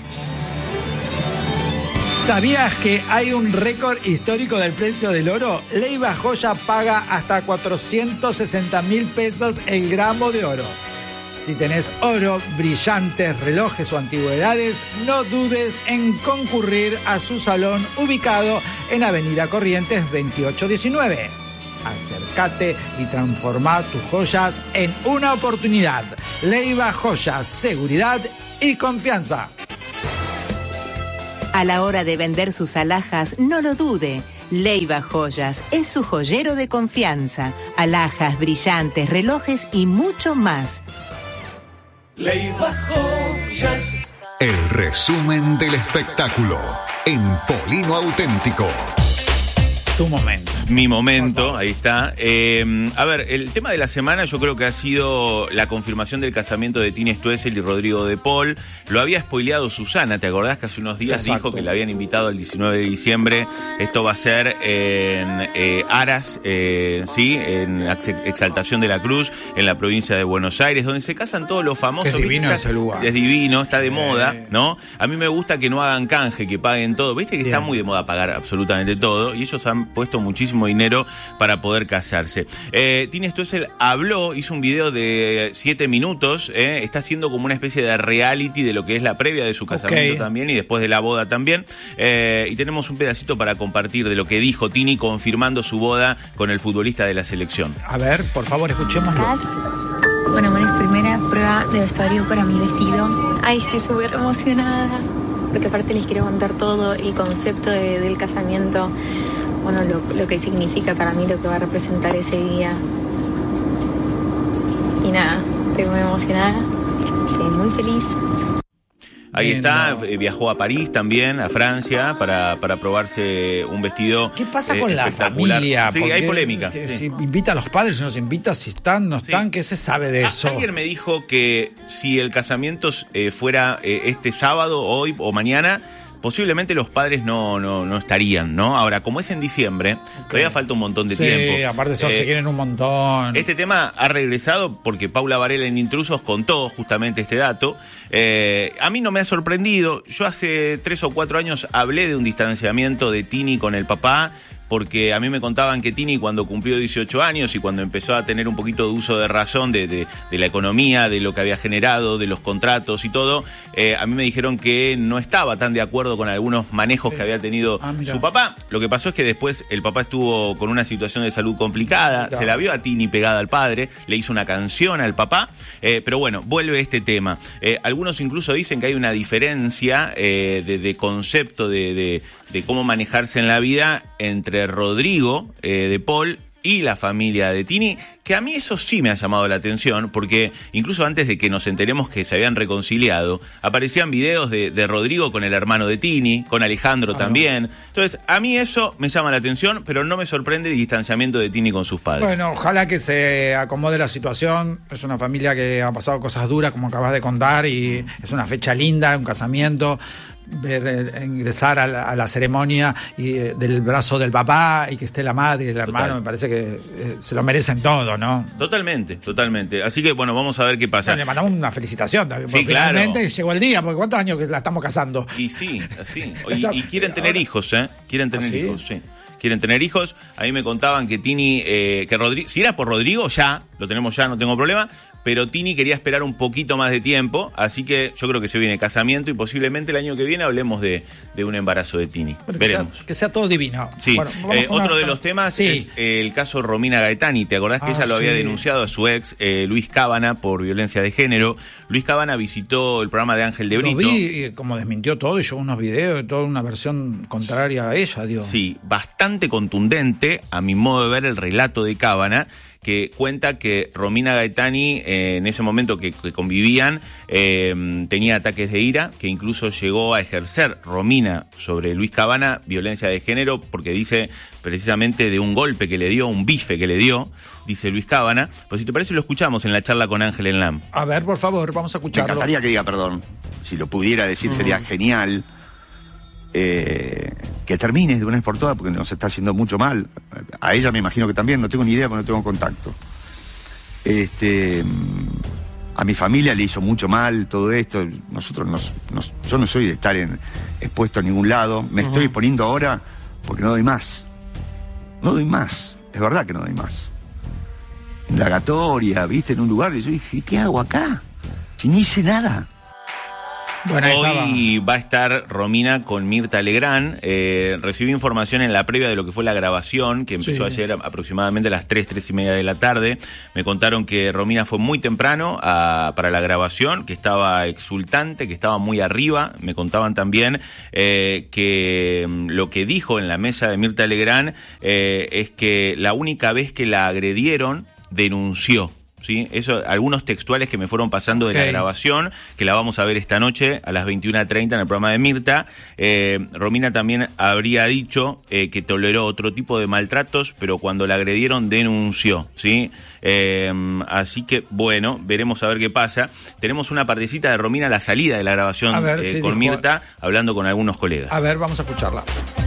¿Sabías que hay un récord histórico del precio del oro? Leiva Joya paga hasta cuatrocientos sesenta mil pesos el gramo de oro. Si tenés oro, brillantes, relojes o antigüedades, no dudes en concurrir a su salón ubicado en Avenida Corrientes veintiocho diecinueve. Acércate y transforma tus joyas en una oportunidad. Leiva Joyas, seguridad y confianza. A la hora de vender sus alhajas, no lo dude. Leiva Joyas es su joyero de confianza. Alhajas, brillantes, relojes y mucho más. Leiva Joyas. El resumen del espectáculo en Polino Auténtico. Tu momento. Mi momento, ahí está. Eh, a ver, el tema de la semana yo creo que ha sido la confirmación del casamiento de Tini Stoessel y Rodrigo de Paul. Lo había spoileado Susana, ¿te acordás que hace unos días Exacto. dijo que le habían invitado el diecinueve de diciembre? Esto va a ser en eh, Aras, eh, sí, en Exaltación de la Cruz, en la provincia de Buenos Aires, donde se casan todos los famosos. Es divino ese lugar. Es divino, está de sí. moda, ¿no? A mí me gusta que no hagan canje, que paguen todo. Viste que Bien. Está muy de moda pagar absolutamente todo, y ellos han puesto muchísimo dinero para poder casarse. Eh, Tini Stoessel habló, hizo un video de siete minutos, eh, está haciendo como una especie de reality de lo que es la previa de su casamiento okay. también y después de la boda también. Eh, y tenemos un pedacito para compartir de lo que dijo Tini confirmando su boda con el futbolista de la selección. A ver, por favor, escuchémoslo. Bueno, amores, primera prueba de vestuario para mi vestido. Ay, estoy súper emocionada, porque aparte les quiero contar todo el concepto de, del casamiento. Bueno, lo, lo que significa para mí, lo que va a representar ese día. Y nada, estoy muy emocionada, estoy muy feliz. Ahí Bien, está, no. viajó a París también, a Francia, para, para probarse un vestido. ¿Qué pasa eh, con la familia? Sí, hay polémica. Si sí. invita a los padres, si no se invita, si están, no están, sí. ¿Qué se sabe de eso? Alguien me dijo que si el casamiento eh, fuera eh, este sábado, hoy o mañana, posiblemente los padres no, no, no estarían, ¿no? Ahora, como es en diciembre, okay. todavía falta un montón de sí, tiempo. Sí, aparte eso eh, se quieren un montón. Este tema ha regresado porque Paula Varela en Intrusos contó justamente este dato. Eh, a mí no me ha sorprendido. Yo hace tres o cuatro años hablé de un distanciamiento de Tini con el papá, porque a mí me contaban que Tini cuando cumplió dieciocho años y cuando empezó a tener un poquito de uso de razón de, de, de la economía, de lo que había generado, de los contratos y todo, eh, a mí me dijeron que no estaba tan de acuerdo con algunos manejos que había tenido ah, su papá. Lo que pasó es que después el papá estuvo con una situación de salud complicada, mira. Se la vio a Tini pegada al padre, le hizo una canción al papá, eh, pero bueno, vuelve este tema. Eh, algunos incluso dicen que hay una diferencia eh, de, de concepto de, de, de cómo manejarse en la vida entre Rodrigo eh, de Paul y la familia de Tini, que a mí eso sí me ha llamado la atención, porque incluso antes de que nos enteremos que se habían reconciliado, aparecían videos de, de Rodrigo con el hermano de Tini, con Alejandro ah, también. No. Entonces, a mí eso me llama la atención, pero no me sorprende el distanciamiento de Tini con sus padres. Bueno, ojalá que se acomode la situación. Es una familia que ha pasado cosas duras, como acabas de contar, y es una fecha linda, un casamiento. Ver eh, ingresar a la, a la ceremonia y, eh, del brazo del papá y que esté la madre y el hermano, Total. Me parece que eh, se lo merecen todo, ¿no? Totalmente, totalmente. Así que bueno, vamos a ver qué pasa. Bueno, le mandamos una felicitación también, sí, porque claro. Finalmente llegó el día, porque ¿cuántos años que la estamos casando? Y sí, así. Y, y quieren tener Ahora, hijos, ¿eh? Quieren tener ¿sí? hijos, sí. Quieren tener hijos. A mí me contaban que Tini, eh, que Rodrigo, si era por Rodrigo, ya, lo tenemos ya, no tengo problema. pero Tini quería esperar un poquito más de tiempo, así que yo creo que se viene casamiento y posiblemente el año que viene hablemos de, de un embarazo de Tini. Bueno, veremos. Que sea, que sea todo divino. Sí, bueno, eh, otro una... de los temas sí. es eh, el caso Romina Gaetani. ¿Te acordás que ah, ella lo sí. había denunciado a su ex, eh, Luis Cábana, por violencia de género? Luis Cábana visitó el programa de Ángel de Brito. Lo vi, como desmintió todo, y yo unos videos, toda una versión contraria a ella, digo. Sí, bastante contundente, a mi modo de ver, el relato de Cábana, que cuenta que Romina Gaetani, eh, en ese momento que, que convivían, eh, tenía ataques de ira, que incluso llegó a ejercer Romina sobre Luis Cábana violencia de género, porque dice precisamente de un golpe que le dio, un bife que le dio, dice Luis Cábana. Pues si te parece lo escuchamos en la charla con Ángel Enlam. A ver, por favor, vamos a escucharlo. Me encantaría que diga perdón. Si lo pudiera decir uh-huh. sería genial. Eh, que termines de una vez por todas porque nos está haciendo mucho mal. A ella me imagino que también, no tengo ni idea porque no tengo contacto. Este, a mi familia le hizo mucho mal todo esto. Nosotros nos, nos, yo no soy de estar en, expuesto a ningún lado. Me uh-huh. estoy exponiendo ahora porque no doy más. No doy más. Es verdad que no doy más. Indagatoria, viste, en un lugar y yo dije, ¿qué hago acá? Si no hice nada. Bueno, hoy va a estar Romina con Mirta Legrand. Eh, recibí información en la previa de lo que fue la grabación, que empezó sí. ayer aproximadamente a las tres, tres y media de la tarde. Me contaron que Romina fue muy temprano a, para la grabación, que estaba exultante, que estaba muy arriba. Me contaban también eh, que lo que dijo en la mesa de Mirta Legrand eh, es que la única vez que la agredieron, denunció. ¿Sí? Eso, algunos textuales que me fueron pasando okay. de la grabación, que la vamos a ver esta noche a las veintiuna treinta en el programa de Mirta. Eh, Romina también habría dicho eh, que toleró otro tipo de maltratos, pero cuando la agredieron denunció, ¿sí? Eh, así que, bueno, veremos a ver qué pasa. Tenemos una partecita de Romina a la salida de la grabación ver, eh, sí, con dijo... Mirta, hablando con algunos colegas. A ver, vamos a escucharla.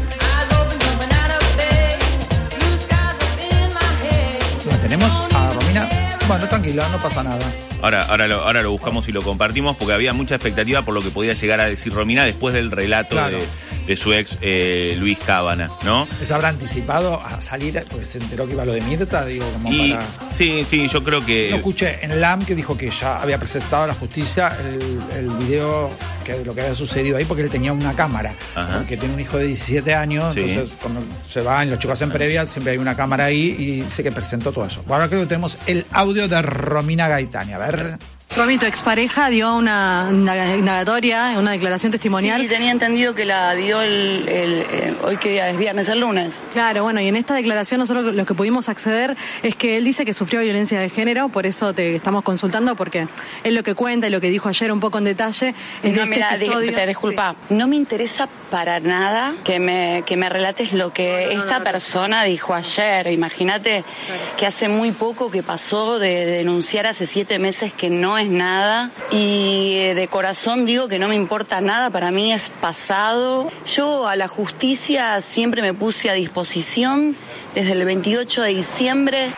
¿La tenemos a Romina? Bueno, tranquilo, no pasa nada. Ahora, ahora, lo, ahora lo buscamos y lo compartimos porque había mucha expectativa por lo que podía llegar a decir Romina después del relato claro. de, de su ex eh, Luis Cábana, ¿no? ¿Se habrá anticipado a salir porque se enteró que iba lo de Mirta? Digo, como y, para... Sí, sí, yo creo que... Lo escuché en Lam que dijo que ya había presentado a la justicia el, el video que de lo que había sucedido ahí porque él tenía una cámara. Ajá. Porque tiene un hijo de diecisiete años, sí. entonces cuando se van, los chicos hacen previa, siempre hay una cámara ahí y dice que presentó todo eso. Ahora creo que tenemos el audio de Romina Gaetani. A ver. Romy, tu expareja dio una indagatoria, una declaración testimonial. Sí, tenía entendido que la dio el, el, el hoy que día es viernes, el lunes. Claro, bueno, y en esta declaración nosotros lo que pudimos acceder es que él dice que sufrió violencia de género, por eso te estamos consultando, porque él lo que cuenta y lo que dijo ayer un poco en detalle es no, de mira, este episodio. Dije, disculpa, sí. no me interesa para nada que me, que me relates lo que no, no, esta no, no, persona dijo ayer. Imagínate claro. que hace muy poco que pasó de denunciar hace siete meses que no es nada y de corazón digo que no me importa nada, para mí es pasado. Yo a la justicia siempre me puse a disposición desde el veintiocho de diciembre.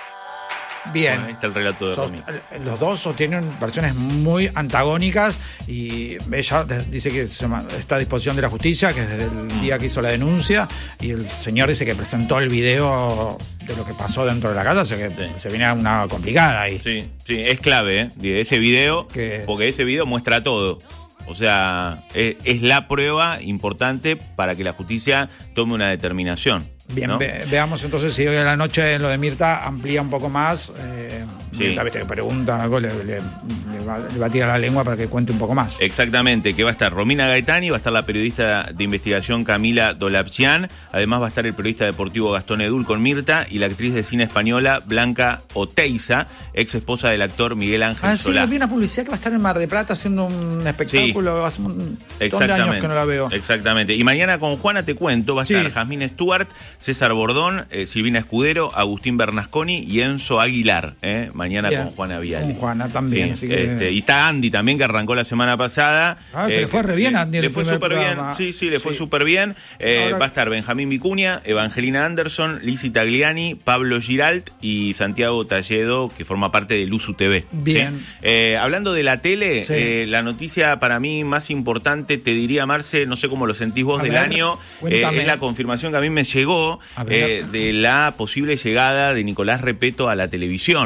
Bien, bueno, ahí está el relato de Romy. Los dos sostienen versiones muy antagónicas y ella dice que está a disposición de la justicia, que es desde el día que hizo la denuncia, y el señor dice que presentó el video de lo que pasó dentro de la casa, o sea que sí. se viene una complicada ahí. Sí, sí, es clave, ¿eh? Ese video, ¿Qué? Porque ese video muestra todo. O sea, es, es la prueba importante para que la justicia tome una determinación. Bien, ¿no? ve, veamos entonces si hoy a la noche lo de Mirta amplía un poco más. Eh, sí. Mirta, viste, que pregunta algo, le, le, le, va, le va a tirar la lengua para que cuente un poco más. Exactamente, que va a estar Romina Gaetani, va a estar la periodista de investigación Camila Dolapchian, además va a estar el periodista deportivo Gastón Edul con Mirta y la actriz de cine española Blanca Oteiza, ex esposa del actor Miguel Ángel ah, Solá. Sí, vi una publicidad que va a estar en Mar de Plata haciendo un espectáculo, sí. hace un montón de años que no la veo. Exactamente, y mañana con Juana te cuento, va a estar sí. Jazmín Stewart, César Bordón, eh, Silvina Escudero, Agustín Bernasconi y Enzo Aguilar, eh, mañana Bien. Con Juana Viale. Con Juana también. Sí, así que... este, y está Andy también, que arrancó la semana pasada. Ah, que eh, le fue re bien a Andy. Le, le fue súper bien, sí, sí, le sí. fue súper bien. Eh, Ahora... Va a estar Benjamín Vicuña, Evangelina Anderson, Lizzy Tagliani, Pablo Giralt y Santiago Talledo, que forma parte de Luzu T V. Bien. ¿Sí? Eh, hablando de la tele, sí. eh, la noticia para mí más importante, te diría, Marce, no sé cómo lo sentís vos a del ver, año, eh, es la confirmación que a mí me llegó eh, de la posible llegada de Nicolás Repetto a la televisión, ¿sí?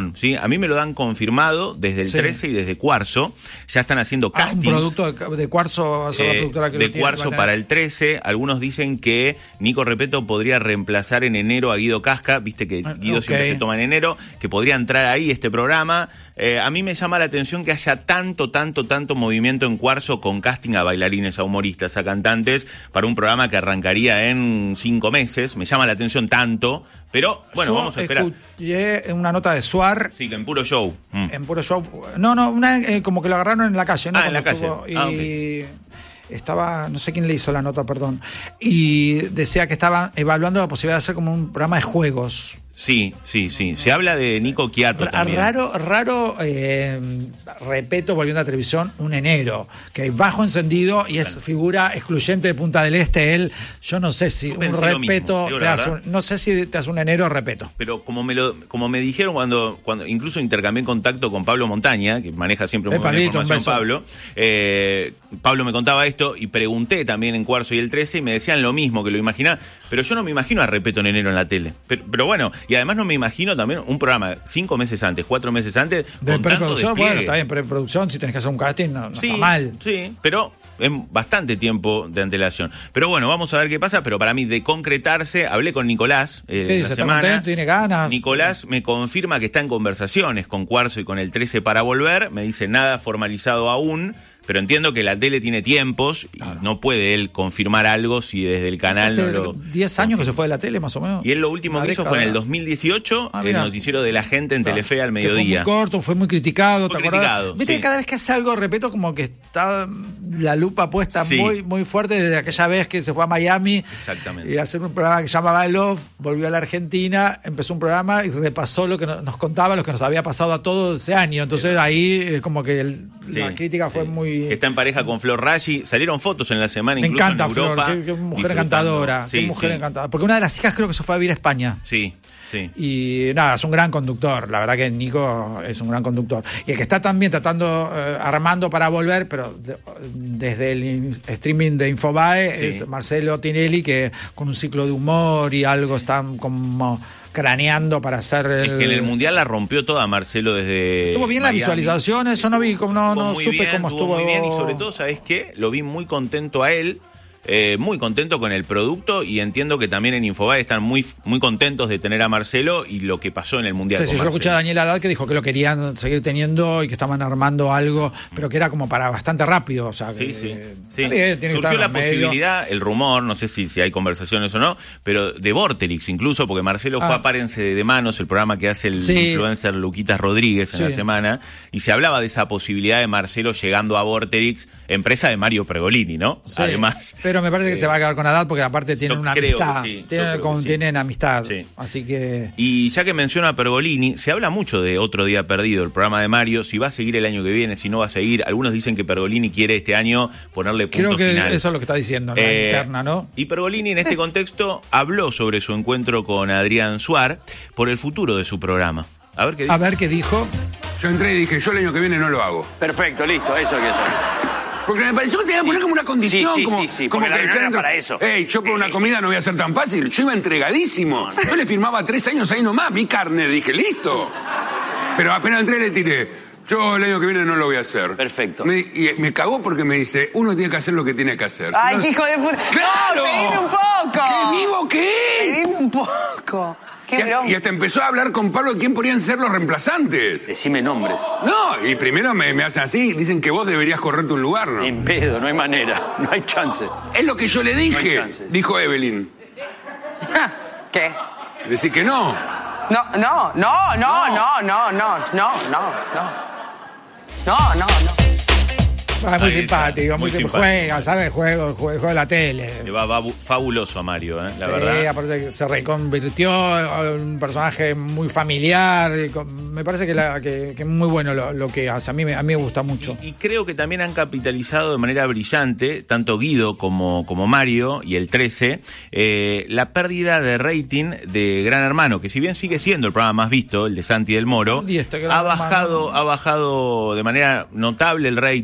a mí me lo dan confirmado desde el sí. trece y desde Cuarzo. Ya están haciendo castings. Ah, un producto de, de Cuarzo va a ser eh, la productora que de lo tiene, Cuarzo para el trece. Algunos dicen que Nico Repetto podría reemplazar en enero a Guido Casca. Viste que Guido okay. siempre se toma en enero. Que podría entrar ahí este programa. Eh, a mí me llama la atención que haya tanto, tanto, tanto movimiento en Cuarzo con casting a bailarines, a humoristas, a cantantes, para un programa que arrancaría en cinco meses. Me llama la atención tanto, pero bueno, Yo vamos a esperar. Escuché una nota de Suar. Sí, que en Puro Show. Mm. En Puro Show. No, no, una, eh, como que lo agarraron en la calle, ¿no? Ah, en la calle. Estuvo, y ah, okay. estaba, no sé quién le hizo la nota, perdón. Y decía que estaban evaluando la posibilidad de hacer como un programa de juegos. Sí, sí, sí. Se habla de Nico Quiato también. Raro, raro, eh, Repetto volviendo a la televisión un enero, que bajo encendido y es claro. figura excluyente de Punta del Este. Él, yo no sé si un Repetto te hace un, no sé si te hace un enero Repetto. Pero como me lo, como me dijeron cuando, cuando incluso intercambié contacto con Pablo Montaña, que maneja siempre muy buena información, Pablo. Eh, Pablo me contaba esto y pregunté también en Cuarzo y el trece y me decían lo mismo, que lo imaginaba, pero yo no me imagino a Repetto en enero en la tele. Pero, pero bueno. Y además no me imagino también un programa cinco meses antes, cuatro meses antes, de con preproducción. Bueno, está bien, preproducción, si tenés que hacer un casting, no, no sí, está mal. Sí, pero en bastante tiempo de antelación. Pero bueno, vamos a ver qué pasa, pero para mí, de concretarse, hablé con Nicolás eh, ¿Qué dice? la semana. ¿Está contento? ¿Tiene ganas? Nicolás me confirma que está en conversaciones con Cuarzo y con el trece para volver. Me dice nada formalizado aún. Pero entiendo que la tele tiene tiempos y claro. no puede él confirmar algo si desde el canal Hace no lo... diez años que se fue de la tele, más o menos. Y él lo último Una que década. hizo fue en el dos mil dieciocho, ah, el noticiero de la gente en claro. Telefe al mediodía. Que fue muy corto, fue muy criticado, fue ¿te criticado, acordás? Viste sí. que cada vez que hace algo, repito, como que está la lupa puesta sí. muy muy fuerte desde aquella vez que se fue a Miami. Exactamente. Y a hacer un programa que se llamaba Love, volvió a la Argentina, empezó un programa y repasó lo que nos contaba, lo que nos había pasado a todos ese año. Entonces sí. ahí como que el, sí. la crítica sí. fue muy... Que está en pareja con Con Flor Raggi, salieron fotos en la semana, me incluso encanta en Europa. Flor, qué, qué mujer encantadora, sí, qué mujer sí. encantadora. Porque una de las hijas creo que se fue a vivir a España. Sí, sí. Y nada, es un gran conductor, la verdad que Nico es un gran conductor. Y el que está también tratando, eh, armando para volver, pero de, desde el streaming de Infobae, sí. es Marcelo Tinelli, que con un ciclo de humor y algo están como... craneando para hacer el... Es que en el Mundial la rompió toda Marcelo desde Estuvo bien Miami. Las visualizaciones, eso no vi, no, no supe bien, cómo estuvo. Muy bien y sobre todo, ¿sabés qué? Lo vi muy contento a él. Eh, muy contento con el producto y entiendo que también en Infobae están muy muy contentos de tener a Marcelo y lo que pasó en el Mundial. Sí, con sí, yo Marcelo. lo escuché a Daniel Haddad que dijo que lo querían seguir teniendo y que estaban armando algo, pero que era como para bastante rápido. O sea, sí, que, sí, eh, sí. Bien, surgió la posibilidad, el rumor, no sé si, si hay conversaciones o no, pero de Vorterix incluso, porque Marcelo ah. fue a Párense de Manos, el programa que hace el sí. influencer Luquitas Rodríguez en sí. la semana, y se hablaba de esa posibilidad de Marcelo llegando a Vorterix, empresa de Mario Pergolini, ¿no? Sí, además. Pero me parece que eh, se va a quedar con Haddad porque aparte tienen una amistad. Sí, tienen, con, sí. tienen amistad. Sí. Así que. Y ya que menciona a Pergolini, se habla mucho de Otro Día Perdido, el programa de Mario, si va a seguir el año que viene, si no va a seguir. Algunos dicen que Pergolini quiere este año ponerle punto Creo que final. eso es lo que está diciendo, la eh, interna, ¿no? Y Pergolini en este contexto habló sobre su encuentro con Adrián Suar por el futuro de su programa. A ver qué dijo. A ver qué dijo. Yo entré y dije, yo el año que viene no lo hago. Perfecto, listo, eso que eso. Porque me pareció que te iba a poner como una condición. Sí, sí, como, sí, sí, como porque que la reunión era para eso. Ey, yo por una comida no voy a ser tan fácil. Yo iba entregadísimo. No, no. Yo le firmaba tres años ahí nomás, vi carne, dije, listo. Pero apenas entré le tiré, yo el año que viene no lo voy a hacer. Perfecto. Me, y me cagó porque me dice, uno tiene que hacer lo que tiene que hacer. Ay, no, qué hijo de puta. ¡Claro! No, pedime un poco. ¿Qué vivo que es? Pedime un poco. Qué y, y hasta empezó a hablar con Pablo de quién podrían ser los reemplazantes. Decime nombres. No, y primero me, me hacen así, dicen que vos deberías correrte un lugar, ¿no? En pedo, no hay manera, no hay chance. Es lo que yo le dije, no dijo Evelyn. ¿Qué? Decir que no. No, no, no, no, no, no, no, no, no, no. No, no, no. Ah, muy simpático, muy, muy simpático. Juega, ¿sabes? Juego, juego, juego de la tele. Le va, va fabuloso a Mario, ¿eh? La sí, verdad. Aparte que se reconvirtió en un personaje muy familiar. Me parece que, la, que, que es muy bueno lo, lo que hace. A mí, a mí me gusta mucho. Y, y creo que también han capitalizado de manera brillante, tanto Guido como, como Mario y el trece, eh, la pérdida de rating de Gran Hermano, que si bien sigue siendo el programa más visto, el de Santi del Moro, este ha bajado, ha bajado de manera notable el rating.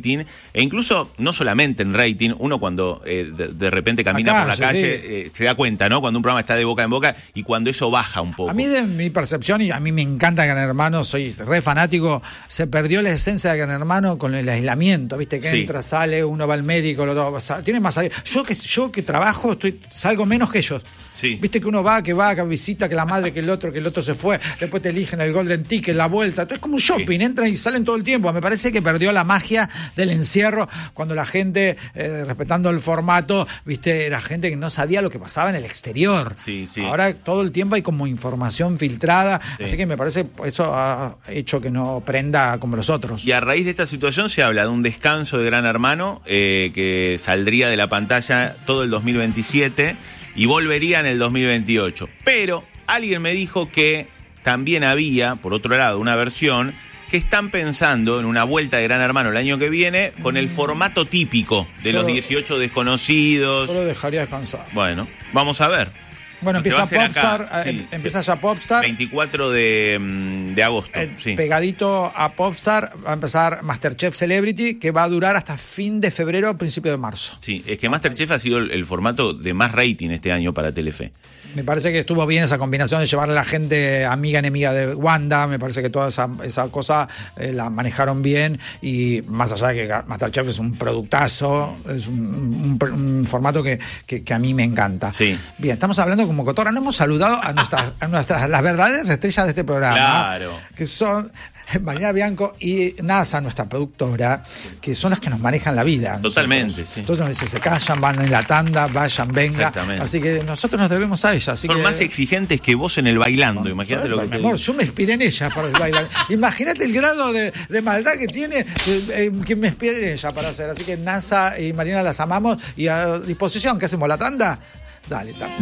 E incluso, no solamente en rating, uno cuando eh, de, de repente camina Acá, por la sí, calle, sí. eh, se da cuenta, ¿no? Cuando un programa está de boca en boca y cuando eso baja un poco. A mí, de mi percepción, y a mí me encanta Gran Hermano, soy re fanático, se perdió la esencia de Gran Hermano con el aislamiento, ¿viste? Que Sí. entra, sale, uno va al médico, lo otro, tiene más salida. Yo que, yo que trabajo, estoy salgo menos que ellos. Sí. Viste que uno va, que va, que visita, que la madre, que el otro, que el otro se fue, después te eligen el Golden Ticket, la vuelta. Entonces es como un shopping, sí. Entran y salen todo el tiempo. Me parece que perdió la magia del encierro cuando la gente, eh, respetando el formato, viste, era gente que no sabía lo que pasaba en el exterior. Sí, sí. Ahora todo el tiempo hay como información filtrada, Sí. así que me parece que eso ha hecho que no prenda como los otros. Y a raíz de esta situación se habla de un descanso de Gran Hermano eh, que saldría de la pantalla todo el dos mil veintisiete y volvería en el dos mil veintiocho. Pero alguien me dijo que también había, por otro lado, una versión que están pensando en una vuelta de Gran Hermano el año que viene con el formato típico de Yo los lo- dieciocho desconocidos. Yo lo dejaría descansar. Bueno, vamos a ver. Bueno, Se va a empieza hacer acá, Popstar, sí, eh, sí. empieza ya Popstar. veinticuatro de, mm, de agosto, Eh, sí. Pegadito a Popstar va a empezar Masterchef Celebrity, que va a durar hasta fin de febrero, principio de marzo. Sí, es que Masterchef ha sido el, el formato de más rating este año para Telefe. Me parece que estuvo bien esa combinación de llevarle a la gente amiga enemiga de Wanda. Me parece que toda esa, esa cosa eh, la manejaron bien. Y más allá de que Masterchef es un productazo, es un, un- un formato que, que, que a mí me encanta. Sí. Bien, estamos hablando como Cotorra. No hemos saludado a nuestras, a nuestras las verdaderas estrellas de este programa. Claro. Que son Marina Bianco y NASA, nuestra productora, que son las que nos manejan la vida. nosotros. Totalmente, sí. Entonces nos dicen, se callan, van en la tanda, vayan, venga. Exactamente. Así que nosotros nos debemos a ella. Así Son que, más exigentes que vos en el bailando, imagínate lo que mi te amor, digo. yo me inspiré en ella para bailar. Imagínate el grado de, de maldad que tiene, eh, eh, que me inspiré en ella para hacer. Así que NASA y Marina las amamos y a disposición. ¿Qué hacemos? ¿La tanda? Dale, tanda.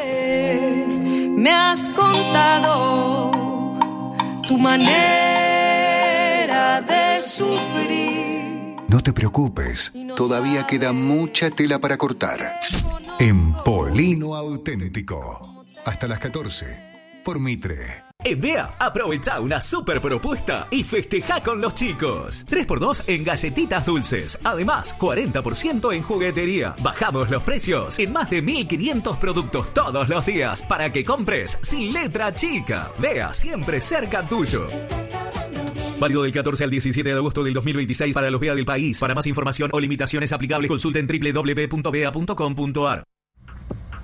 Me has contado tu manera de sufrir. No te preocupes, todavía queda mucha tela para cortar. En Polino Auténtico. Hasta las catorce. Por Mitre. En B E A, aprovecha una super propuesta y festeja con los chicos. tres por dos en galletitas dulces. Además, cuarenta por ciento en juguetería. Bajamos los precios en más de mil quinientos productos todos los días para que compres sin letra chica. B E A, siempre cerca tuyo. Válido del catorce al diecisiete de agosto del dos mil veintiséis para los B E A del país. Para más información o limitaciones aplicables, consulta en doble u doble u doble u punto b e a punto com punto a r.